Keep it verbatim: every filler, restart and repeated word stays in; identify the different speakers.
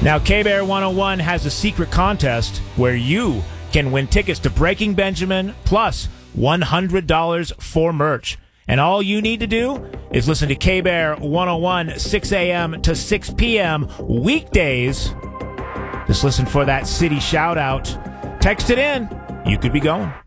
Speaker 1: Now, K-Bear one oh one has a secret contest where you can win tickets to Breaking Benjamin plus one hundred dollars for merch. And all you need to do is listen to K-Bear one oh one, six a.m. to six p.m. weekdays. Just listen for that city shout-out. Text it in. You could be going.